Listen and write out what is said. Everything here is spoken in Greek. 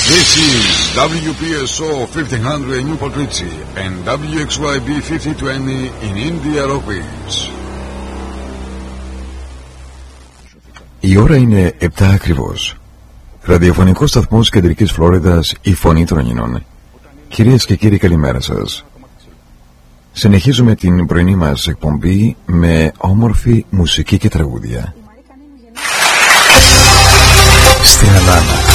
This is WPSO 1500 in Newport Richie and WXYB 5020 in India Office. Η ώρα είναι 7 ακριβώς. Ραδιοφωνικός σταθμός Κεντρικής Φλόριδας, η Φωνή των Ελληνών. Κυρίες και κύριοι, καλημέρα σας. Συνεχίζουμε την πρωινή μας εκπομπή με όμορφη μουσική και τραγούδια. Στην Ελλάδα